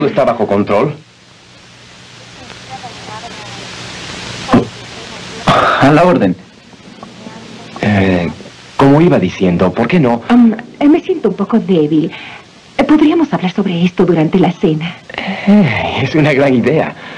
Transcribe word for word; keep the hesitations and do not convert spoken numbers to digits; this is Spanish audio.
¿Está bajo control? A la orden. Eh, como iba diciendo, ¿por qué no? Um, me siento un poco débil. ¿Podríamos hablar sobre esto durante la cena? Eh, es una gran idea.